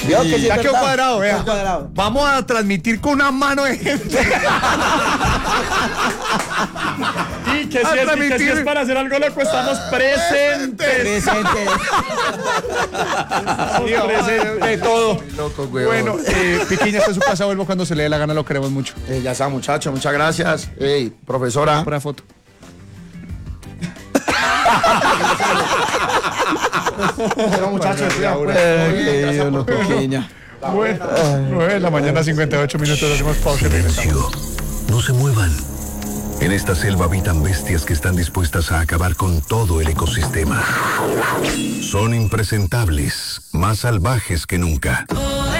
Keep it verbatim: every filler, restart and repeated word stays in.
¿Vio que sí Ya es quedó verdad? cuadrado, vea. Quedó cuadrado. Vamos a transmitir con una mano de gente. Y que si, A es, y que si transmitir. es para hacer algo loco, estamos presentes. Presente. Sí, presente, de todo. Loco, güey. Bueno, eh, Piquiña está en su casa, vuelvo cuando se le dé la gana, lo queremos mucho. Eh, ya está, muchacho, muchas gracias. Ey, profesora. Para foto. Pero muchachos, cuidado, Qué ídolo, Piquiña. Bueno, nueve de la mañana, cincuenta y ocho minutos, hacemos pausa y regresamos. Silencio. No se muevan. En esta selva habitan bestias que están dispuestas a acabar con todo el ecosistema. Son impresentables, más salvajes que nunca.